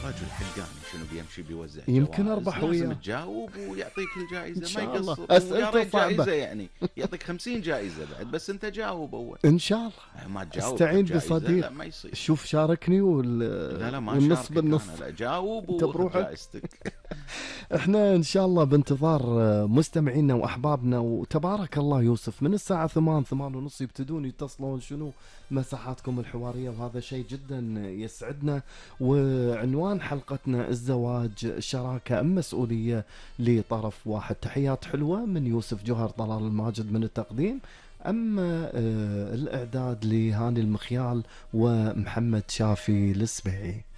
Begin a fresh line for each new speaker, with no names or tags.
رجل حلقاني شنو بيمشي بيوزع
يمكن
جوائز،
أربح
لازم
وياه.
تجاوب ويعطيك
إن
الجائزة، ما
شاء الله.
يقصر. ويا
أسئلته
ريت
صعبة.
جائزة يعني يعطيك 50 جائزة بعد، بس أنت جاوب أول.
إن شاء الله.
ما تجاوب
استعين
خذ جائزة، لا
بصديق.
ما يصير.
شوف شاركني
لا لا ما
والنص
شاركك
بالنص.
أنا، لا جاوب
أنت
وخذ
بروحك.
جائزتك.
احنا ان شاء الله بانتظار مستمعينا واحبابنا. وتبارك الله يوسف، من الساعة 8:30 يبتدون يتصلون شنو مساحاتكم الحوارية، وهذا شيء جدا يسعدنا. وعنوان حلقتنا الزواج شراكة ام مسؤولية لطرف واحد. تحيات حلوة من يوسف جوهر طلال الماجد من التقديم، اما الاعداد لهاني المخيال ومحمد شافي السبيعي.